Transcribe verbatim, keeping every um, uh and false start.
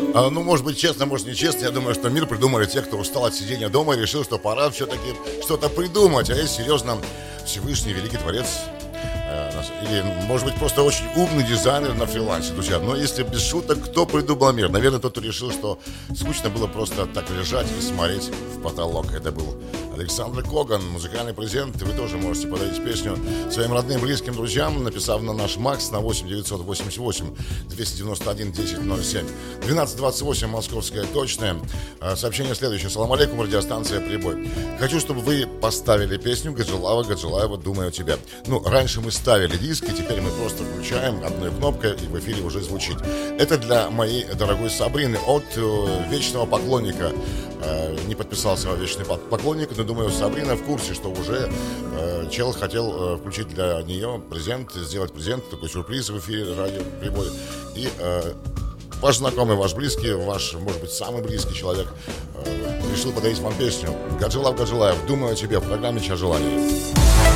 А, ну, может быть, честно, может, нечестно. Я думаю, что мир придумали те, кто устал от сидения дома и решил, что пора все-таки что-то придумать. А если серьезно, Всевышний Великий Творец, э, нас- или, может быть, просто очень умный дизайнер на фрилансе, друзья. Но если без шуток, кто придумал мир? Наверное, тот, кто решил, что скучно было просто так лежать и смотреть в потолок. Это был Александр Коган, музыкальный презент. Вы тоже можете подарить песню своим родным, близким, друзьям, написав на наш МАКС на восемь девятьсот восемьдесят восемь двести девяносто один десять ноль семь. двенадцать двадцать восемь, московская точная. А, Сообщение следующее. Салам алейкум, радиостанция «Прибой». Хочу, чтобы вы поставили песню Гаджилава, Гаджилаева «Думаю о тебе». Ну, раньше мы ставили диски, теперь мы просто включаем одной кнопкой, и в эфире уже звучит. Это для моей дорогой Сабрины от э, вечного поклонника. Э, не подписался вечный пок- поклонник, но думаю, Сабрина в курсе, что уже э, чел хотел э, включить для нее презент, сделать презент, такой сюрприз в эфире радио «Прибой». И э, ваш знакомый, ваш близкий, ваш, может быть, самый близкий человек э, решил подарить вам песню Гаджилав, Гаджилаев «Думаю о тебе» в программе «Час желаний».